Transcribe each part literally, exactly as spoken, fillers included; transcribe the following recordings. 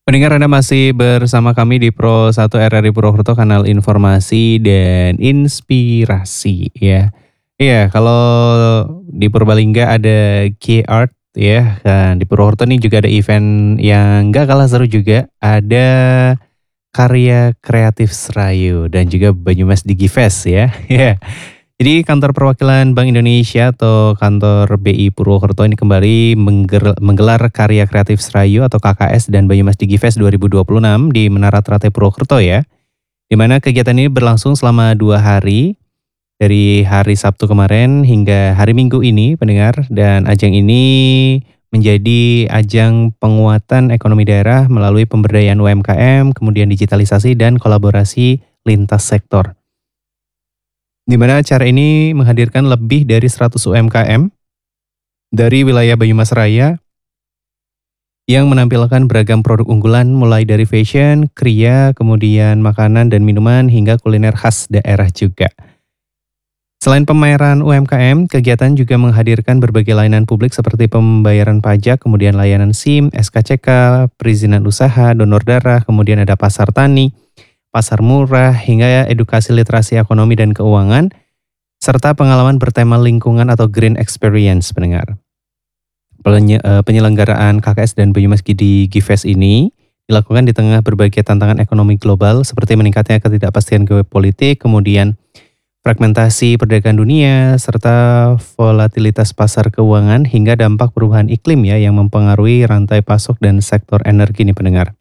Pendengar Anda masih bersama kami di Pro satu R R I Purwokerto, kanal informasi dan inspirasi ya. Iya, kalau di Purbalingga ada Key Art ya, dan di Purwokerto nih juga ada event yang gak kalah seru juga, ada Karya Kreatif Serayu dan juga Banyumas Digifest ya. Iya. Jadi kantor perwakilan Bank Indonesia atau kantor B I Purwokerto ini kembali mengger- menggelar Karya Kreatif Serayu atau K K S dan Banyumas Digifest dua ribu dua puluh enam di Menara Ternate Purwokerto ya. Di mana kegiatan ini berlangsung selama dua hari dari hari Sabtu kemarin hingga hari Minggu ini pendengar, dan ajang ini menjadi ajang penguatan ekonomi daerah melalui pemberdayaan U M K M, kemudian digitalisasi dan kolaborasi lintas sektor. Di mana acara ini menghadirkan lebih dari seratus U M K M dari wilayah Banyumas Raya yang menampilkan beragam produk unggulan mulai dari fashion, kriya, kemudian makanan dan minuman hingga kuliner khas daerah juga. Selain pameran U M K M, kegiatan juga menghadirkan berbagai layanan publik seperti pembayaran pajak, kemudian layanan SIM, S K C K, perizinan usaha, donor darah, kemudian ada pasar tani, pasar murah, hingga edukasi literasi ekonomi dan keuangan, serta pengalaman bertema lingkungan atau green experience pendengar. Penye- eh, Penyelenggaraan K K S dan Banyumas Gidi Gifest ini dilakukan di tengah berbagai tantangan ekonomi global seperti meningkatnya ketidakpastian geopolitik, kemudian fragmentasi perdagangan dunia, serta volatilitas pasar keuangan hingga dampak perubahan iklim ya yang mempengaruhi rantai pasok dan sektor energi nih pendengar.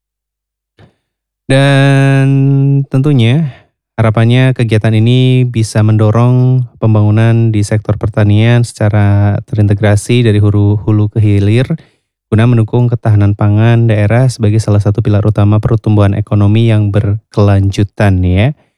Dan tentunya harapannya kegiatan ini bisa mendorong pembangunan di sektor pertanian secara terintegrasi dari hulu, hulu ke hilir guna mendukung ketahanan pangan daerah sebagai salah satu pilar utama pertumbuhan ekonomi yang berkelanjutan ya.